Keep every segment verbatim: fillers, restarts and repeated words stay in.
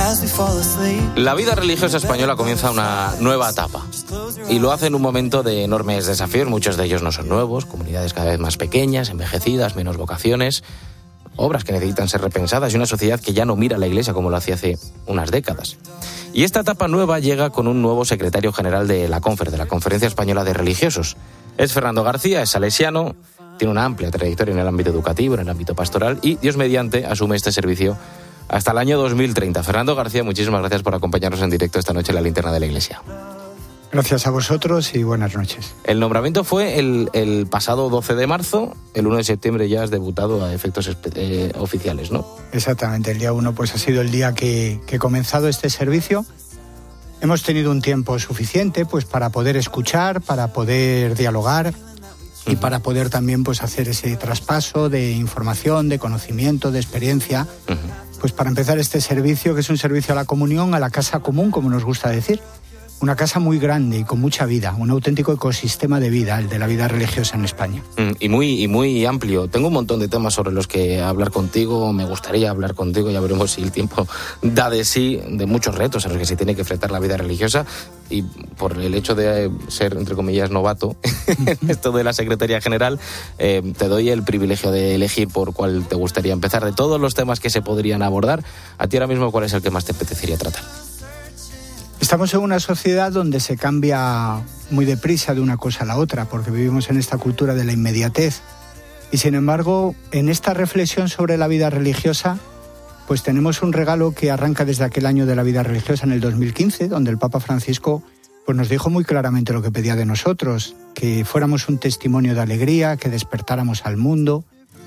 La vida religiosa española comienza una nueva etapa y lo hace en un momento de enormes desafíos. Muchos de ellos no son nuevos, comunidades cada vez más pequeñas, envejecidas, menos vocaciones, obras que necesitan ser repensadas y una sociedad que ya no mira a la Iglesia como lo hacía hace unas décadas. Y esta etapa nueva llega con un nuevo secretario general de la CONFER, de la Conferencia Española de Religiosos. Es Fernando García, es salesiano, tiene una amplia trayectoria en el ámbito educativo, en el ámbito pastoral y, Dios mediante, asume este servicio hasta el año dos mil treinta. Fernando García, muchísimas gracias por acompañarnos en directo esta noche en la Linterna de la Iglesia. Gracias a vosotros y buenas noches. El nombramiento fue el, el pasado doce de marzo, el uno de septiembre ya has debutado a efectos eh, oficiales, ¿no? Exactamente, el día uno pues ha sido el día que, que he comenzado este servicio. Hemos tenido un tiempo suficiente pues para poder escuchar, para poder dialogar y uh-huh. para poder también pues hacer ese traspaso de información, de conocimiento, de experiencia. Uh-huh. Pues para empezar este servicio, que es un servicio a la comunión, a la casa común, como nos gusta decir. Una casa muy grande y con mucha vida, un auténtico ecosistema de vida, el de la vida religiosa en España. Mm, y muy y muy amplio. Tengo un montón de temas sobre los que hablar contigo, me gustaría hablar contigo, ya veremos si el tiempo da de sí, de muchos retos a los que se tiene que enfrentar la vida religiosa, y por el hecho de ser, entre comillas, novato en esto de la Secretaría General, eh, te doy el privilegio de elegir por cuál te gustaría empezar. De todos los temas que se podrían abordar, a ti ahora mismo, ¿cuál es el que más te apetecería tratar? Estamos en una sociedad donde se cambia muy deprisa de una cosa a la otra, porque vivimos en esta cultura de la inmediatez. Y sin embargo, en esta reflexión sobre la vida religiosa, pues tenemos un regalo que arranca desde aquel año de la vida religiosa, en el dos mil quince, donde el Papa Francisco pues nos dijo muy claramente lo que pedía de nosotros, que fuéramos un testimonio de alegría, que despertáramos al mundo,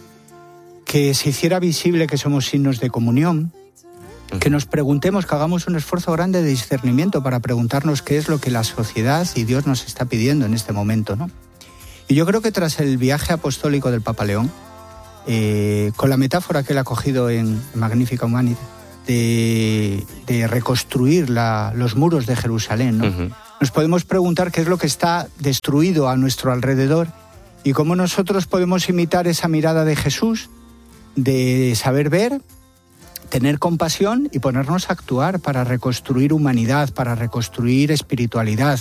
que se hiciera visible que somos signos de comunión, que nos preguntemos, que hagamos un esfuerzo grande de discernimiento para preguntarnos qué es lo que la sociedad y Dios nos está pidiendo en este momento, ¿no? Y yo creo que tras el viaje apostólico del Papa León, eh, con la metáfora que él ha cogido en Magnificat Humanite, de, de reconstruir la, los muros de Jerusalén, ¿no? Uh-huh. Nos podemos preguntar qué es lo que está destruido a nuestro alrededor y cómo nosotros podemos imitar esa mirada de Jesús, de saber ver, tener compasión y ponernos a actuar para reconstruir humanidad, para reconstruir espiritualidad,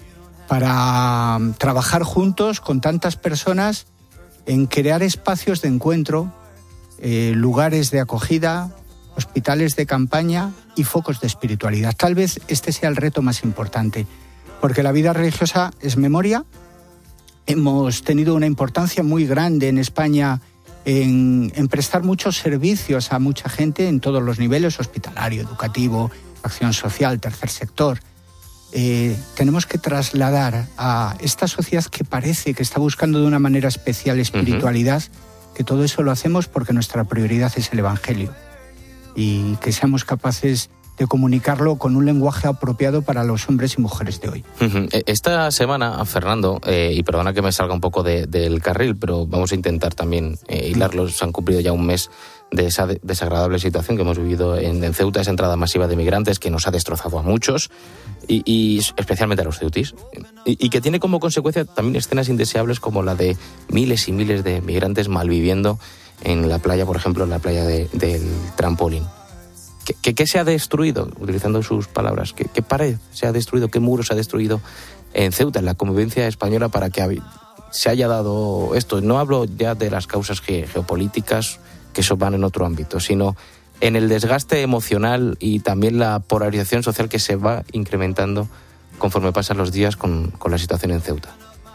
para trabajar juntos con tantas personas en crear espacios de encuentro, eh, lugares de acogida, hospitales de campaña y focos de espiritualidad. Tal vez este sea el reto más importante, porque la vida religiosa es memoria. Hemos tenido una importancia muy grande en España En, en prestar muchos servicios a mucha gente en todos los niveles, hospitalario, educativo, acción social, tercer sector. Eh, tenemos que trasladar a esta sociedad que parece que está buscando de una manera especial espiritualidad, uh-huh. que todo eso lo hacemos porque nuestra prioridad es el Evangelio y que seamos capaces de comunicarlo con un lenguaje apropiado para los hombres y mujeres de hoy. Uh-huh. Esta semana, Fernando, eh, y perdona que me salga un poco de, del carril, pero vamos a intentar también eh, hilarlo, se han cumplido ya un mes de esa de, desagradable situación que hemos vivido en, en Ceuta, esa entrada masiva de migrantes que nos ha destrozado a muchos, y, y especialmente a los ceutíes, y, y que tiene como consecuencia también escenas indeseables como la de miles y miles de migrantes malviviendo en la playa, por ejemplo, en la playa de, del Trampolín. ¿Qué, qué, ¿Qué se ha destruido? Utilizando sus palabras, ¿qué, ¿qué pared se ha destruido? ¿Qué muro se ha destruido en Ceuta, en la convivencia española, para que se haya dado esto? No hablo ya de las causas ge- geopolíticas, que eso van en otro ámbito, sino en el desgaste emocional y también la polarización social que se va incrementando conforme pasan los días con, con la situación en Ceuta.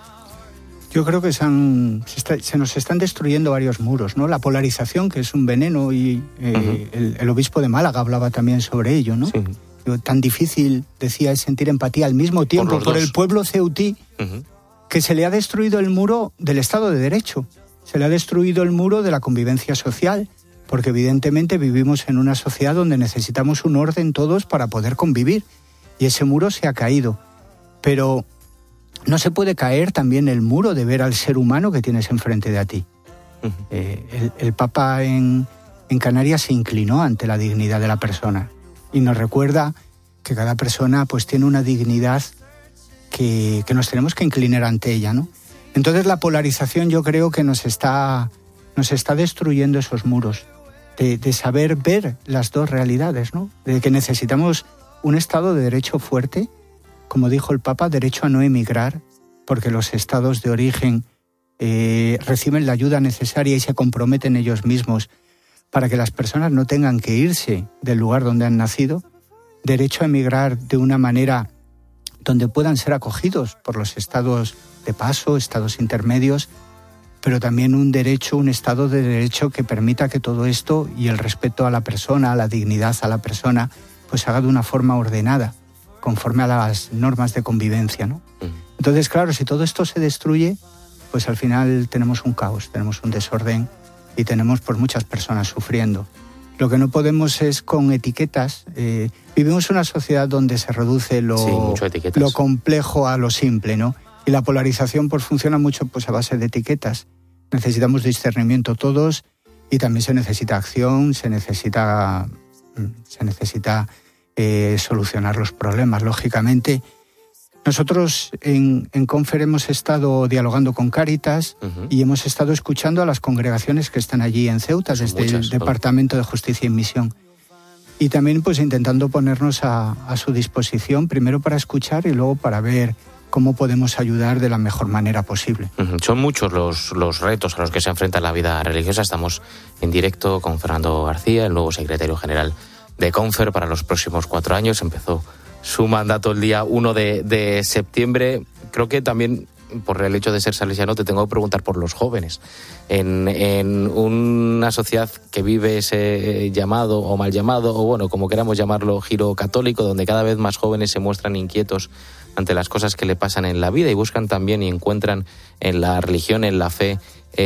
Yo creo que se, han, se, está, se nos están destruyendo varios muros, ¿no? La polarización, que es un veneno, y eh, uh-huh. el, el obispo de Málaga hablaba también sobre ello, ¿no? Sí. Tan difícil, decía, es sentir empatía al mismo tiempo por, por el pueblo ceutí, uh-huh. que se le ha destruido el muro del Estado de Derecho, se le ha destruido el muro de la convivencia social, porque evidentemente vivimos en una sociedad donde necesitamos un orden todos para poder convivir, y ese muro se ha caído. Pero no se puede caer también el muro de ver al ser humano que tienes enfrente de a ti. Uh-huh. Eh, el, el Papa en, en Canarias se inclinó ante la dignidad de la persona y nos recuerda que cada persona pues tiene una dignidad que, que nos tenemos que inclinar ante ella, ¿no? Entonces la polarización yo creo que nos está, nos está destruyendo esos muros. de, de saber ver las dos realidades, ¿no? De que necesitamos un Estado de derecho fuerte, como dijo el Papa, derecho a no emigrar, porque los estados de origen eh, reciben la ayuda necesaria y se comprometen ellos mismos para que las personas no tengan que irse del lugar donde han nacido, derecho a emigrar de una manera donde puedan ser acogidos por los estados de paso, estados intermedios, pero también un derecho, un Estado de derecho que permita que todo esto y el respeto a la persona, a la dignidad a la persona, pues se haga de una forma ordenada, conforme a las normas de convivencia, ¿no? Entonces, claro, si todo esto se destruye, pues al final tenemos un caos, tenemos un desorden y tenemos pues muchas personas sufriendo. Lo que no podemos es con etiquetas. Eh, vivimos en una sociedad donde se reduce lo, sí, lo complejo a lo simple, ¿no? Y la polarización pues funciona mucho pues a base de etiquetas. Necesitamos discernimiento todos y también se necesita acción, se necesita, se necesita eh, solucionar los problemas, lógicamente. Nosotros en, en Confer hemos estado dialogando con Cáritas uh-huh. y hemos estado escuchando a las congregaciones que están allí en Ceuta, Son desde muchas, el ¿no? Departamento de Justicia y Misión. Y también pues intentando ponernos a, a su disposición, primero para escuchar y luego para ver cómo podemos ayudar de la mejor manera posible. Uh-huh. Son muchos los, los retos a los que se enfrenta la vida religiosa. Estamos en directo con Fernando García, el nuevo secretario general de Confer para los próximos cuatro años. Empezó su mandato el día uno de, de septiembre. Creo que también, por el hecho de ser salesiano, te tengo que preguntar por los jóvenes. En, en una sociedad que vive ese llamado o mal llamado, o bueno, como queramos llamarlo, giro católico, donde cada vez más jóvenes se muestran inquietos ante las cosas que le pasan en la vida y buscan también y encuentran en la religión, en la fe,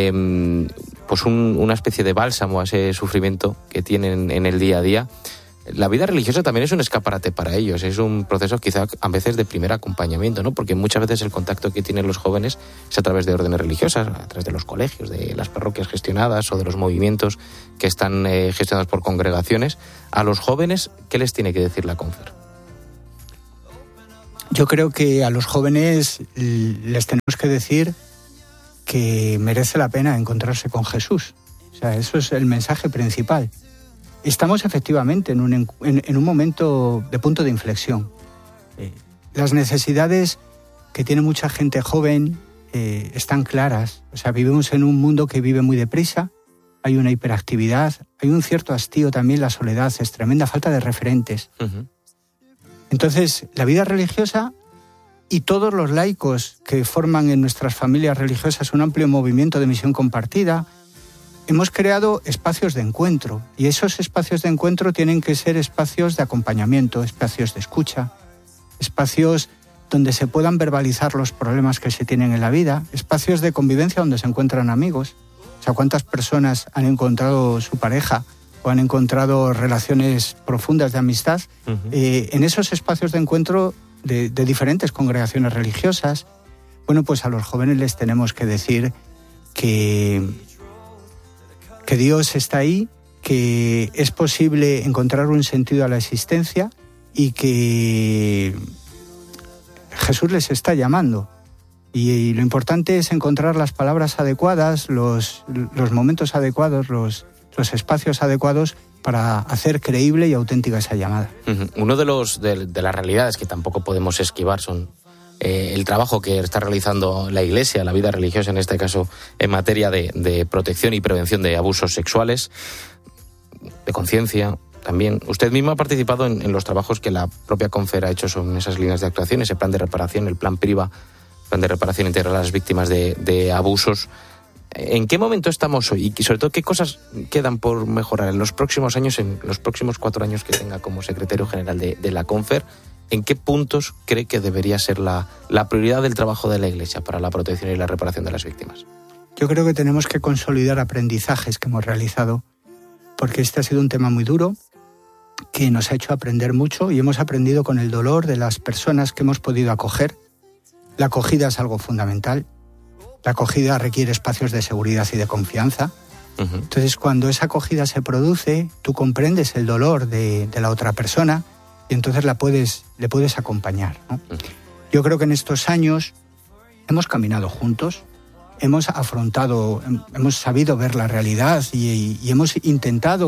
eh, pues un, una especie de bálsamo a ese sufrimiento que tienen en el día a día. La vida religiosa también es un escaparate para ellos, es un proceso quizá a veces de primer acompañamiento, ¿no? Porque muchas veces el contacto que tienen los jóvenes es a través de órdenes religiosas, a través de los colegios, de las parroquias gestionadas o de los movimientos que están eh, gestionados por congregaciones. A los jóvenes, ¿qué les tiene que decir la Confer? Yo creo que a los jóvenes les tenemos que decir que merece la pena encontrarse con Jesús. O sea, eso es el mensaje principal. Estamos efectivamente en un, en, en un momento de punto de inflexión. Eh, las necesidades que tiene mucha gente joven eh, están claras. O sea, vivimos en un mundo que vive muy deprisa, hay una hiperactividad, hay un cierto hastío también, la soledad, es tremenda falta de referentes. Uh-huh. Entonces, la vida religiosa y todos los laicos que forman en nuestras familias religiosas un amplio movimiento de misión compartida, hemos creado espacios de encuentro y esos espacios de encuentro tienen que ser espacios de acompañamiento, espacios de escucha, espacios donde se puedan verbalizar los problemas que se tienen en la vida, espacios de convivencia donde se encuentran amigos. O sea, ¿cuántas personas han encontrado su pareja o han encontrado relaciones profundas de amistad uh-huh. eh, en esos espacios de encuentro de, de diferentes congregaciones religiosas? Bueno, pues a los jóvenes les tenemos que decir que... que Dios está ahí, que es posible encontrar un sentido a la existencia y que Jesús les está llamando. Y lo importante es encontrar las palabras adecuadas, los, los momentos adecuados, los, los espacios adecuados para hacer creíble y auténtica esa llamada. Uh-huh. Uno de, los, de, de las realidades que tampoco podemos esquivar son Eh, el trabajo que está realizando la Iglesia, la vida religiosa en este caso, en materia de, de protección y prevención de abusos sexuales, de conciencia también. Usted mismo ha participado en, en los trabajos que la propia Confer ha hecho sobre esas líneas de actuación, ese plan de reparación, el plan PRIVA, plan de reparación integral a las víctimas de, de abusos. ¿En qué momento estamos hoy? Y sobre todo, ¿qué cosas quedan por mejorar en los próximos años, en los próximos cuatro años que tenga como secretario general de, de la Confer? ¿En qué puntos cree que debería ser la, la prioridad del trabajo de la Iglesia para la protección y la reparación de las víctimas? Yo creo que tenemos que consolidar aprendizajes que hemos realizado, porque este ha sido un tema muy duro, que nos ha hecho aprender mucho y hemos aprendido con el dolor de las personas que hemos podido acoger. La acogida es algo fundamental. La acogida requiere espacios de seguridad y de confianza. Uh-huh. Entonces, cuando esa acogida se produce, tú comprendes el dolor de, de la otra persona y entonces la puedes, le puedes acompañar, ¿no? Uh-huh. Yo creo que en estos años hemos caminado juntos, hemos afrontado, hemos sabido ver la realidad y, y hemos intentado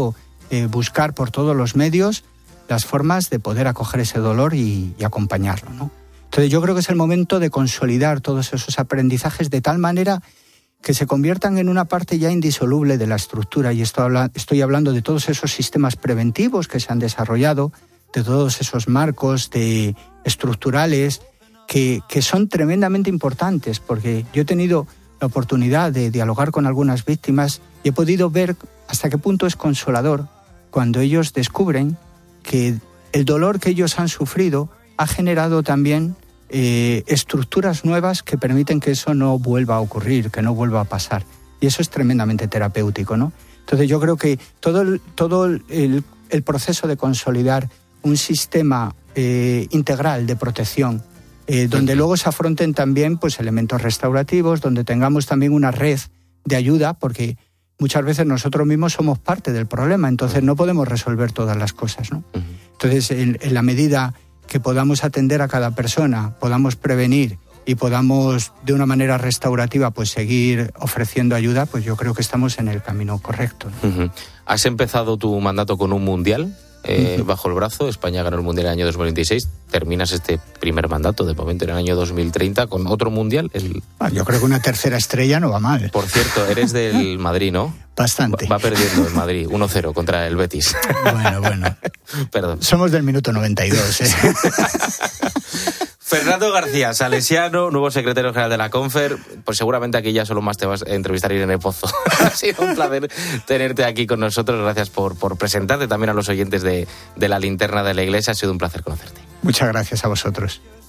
eh, buscar por todos los medios las formas de poder acoger ese dolor y, y acompañarlo, ¿no? Entonces yo creo que es el momento de consolidar todos esos aprendizajes de tal manera que se conviertan en una parte ya indisoluble de la estructura. Y esto habla, estoy hablando de todos esos sistemas preventivos que se han desarrollado, de todos esos marcos de estructurales que, que son tremendamente importantes, porque yo he tenido la oportunidad de dialogar con algunas víctimas y he podido ver hasta qué punto es consolador cuando ellos descubren que el dolor que ellos han sufrido ha generado también eh, estructuras nuevas que permiten que eso no vuelva a ocurrir, que no vuelva a pasar. Y eso es tremendamente terapéutico, ¿no? Entonces yo creo que todo el, todo el, el proceso de consolidar un sistema eh, integral de protección, eh, donde uh-huh. luego se afronten también pues, elementos restaurativos, donde tengamos también una red de ayuda, porque muchas veces nosotros mismos somos parte del problema, entonces no podemos resolver todas las cosas, ¿no? Uh-huh. Entonces, en, en la medida que podamos atender a cada persona, podamos prevenir y podamos de una manera restaurativa pues seguir ofreciendo ayuda, pues yo creo que estamos en el camino correcto, ¿no? Uh-huh. Has empezado tu mandato con un mundial eh, uh-huh. bajo el brazo. España ganó el mundial en el año dos mil veintiséis. Terminas este primer mandato de momento en el año dos mil treinta con otro mundial. El... Ah, yo creo que una tercera estrella no va mal. Por cierto, eres del Madrid, ¿no? Bastante. Va, va perdiendo el Madrid uno cero contra el Betis. Bueno, bueno. Perdón. Somos del minuto noventa y dos, ¿eh? Fernando García, salesiano, nuevo secretario general de la Confer. Pues seguramente aquí ya solo más te vas a entrevistar a Irene Pozo. Ha sido un placer tenerte aquí con nosotros. Gracias por, por presentarte también a los oyentes de, de La Linterna de la Iglesia. Ha sido un placer conocerte. Muchas gracias a vosotros.